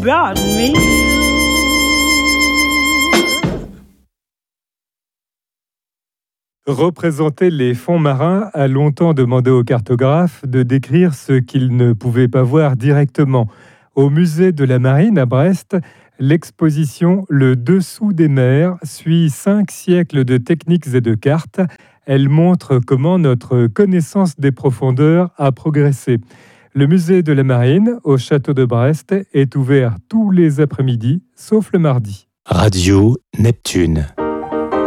brought me. Représenter les fonds marins a longtemps demandé aux cartographes de décrire ce qu'ils ne pouvaient pas voir directement. Au musée de la Marine à Brest, l'exposition Le Dessous des mers suit 5 siècles de techniques et de cartes. Elle montre comment notre connaissance des profondeurs a progressé. Le musée de la Marine, au château de Brest, est ouvert tous les après-midi, sauf le mardi. Radio Neptune.